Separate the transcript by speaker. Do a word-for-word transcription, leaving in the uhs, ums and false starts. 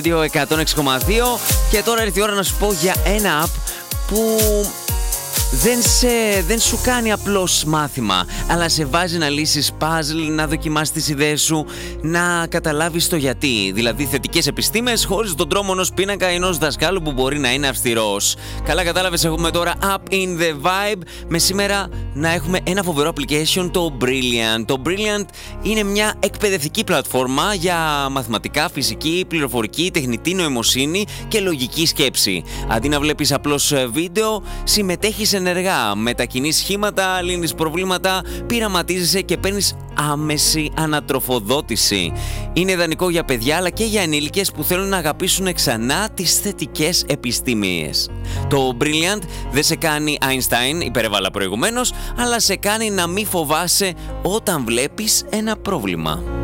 Speaker 1: εκατόν έξι κόμμα δύο και τώρα ήρθε η ώρα να σου πω για ένα app που δεν, σε, δεν σου κάνει απλώς μάθημα, αλλά σε βάζει να λύσεις puzzle, να δοκιμάσεις τις ιδέες σου, να καταλάβεις το γιατί. Δηλαδή θετικές επιστήμες χωρίς τον τρόμο ενός πίνακα ενός δασκάλου που μπορεί να είναι αυστηρός. Καλά κατάλαβες, έχουμε τώρα Up in the Vibe με σήμερα να έχουμε ένα φοβερό application, το Brilliant. Το Brilliant είναι μια εκπαιδευτική πλατφόρμα για μαθηματικά, φυσική, πληροφορική, τεχνητή νοημοσύνη και λογική σκέψη. Αντί να βλέπεις απλώς βίντεο, συμμετέχεις ενεργά, μετακινείς σχήματα, λύνεις προβλήματα, πειραματίζεσαι και παίρνεις άμεση ανατροφοδότηση. Είναι ιδανικό για παιδιά αλλά και για ενήλικες που θέλουν να αγαπήσουν ξανά τις θετικές επιστήμες. Το Brilliant δεν σε κάνει Einstein, υπερέβαλα προηγουμένως, αλλά σε κάνει να μην φοβάσαι όταν βλέπεις ένα πρόβλημα.